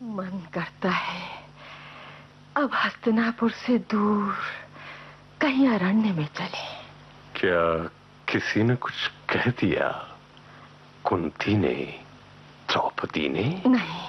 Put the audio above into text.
मन करता है अब हस्तिनापुर से दूर कहीं अरण्य में चले। क्या किसी ने कुछ कह दिया? कुंती ने, द्रौपदी ने? नहीं,